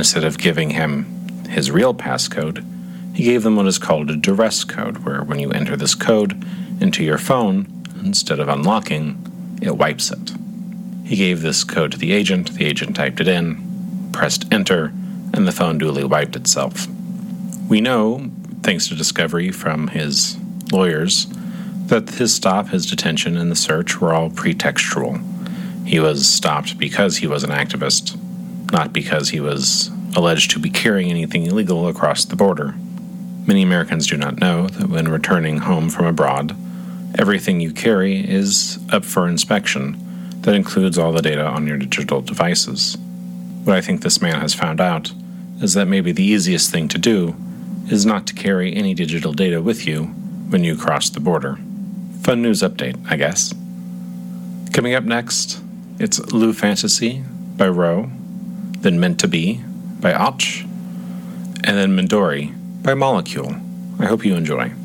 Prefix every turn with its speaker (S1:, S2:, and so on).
S1: instead of giving him his real passcode, he gave them what is called a duress code, where when you enter this code into your phone, instead of unlocking, it wipes it. He gave this code to the agent typed it in, pressed enter, and the phone duly wiped itself. We know, thanks to discovery from his lawyers, that his stop, his detention, and the search were all pretextual. He was stopped because he was an activist, not because he was alleged to be carrying anything illegal across the border. Many Americans do not know that when returning home from abroad, everything you carry is up for inspection. That includes all the data on your digital devices. What I think this man has found out is that maybe the easiest thing to do is not to carry any digital data with you when you cross the border. Fun news update, I guess. Coming up next, it's Lou Fantasy by Roe, then Meant to Be by Och, and then Midori by Molecule. I hope you enjoy.